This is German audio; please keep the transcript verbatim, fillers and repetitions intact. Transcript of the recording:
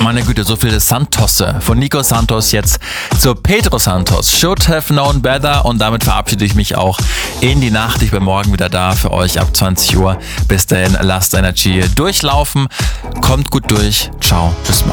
Meine Güte, so viele Santosse. Von Nico Santos jetzt zu Pedro Santos. Should have known better. Und damit verabschiede ich mich auch in die Nacht. Ich bin morgen wieder da für euch ab zwanzig Uhr. Bis dahin, lasst Energy durchlaufen. Kommt gut durch. Ciao, bis morgen.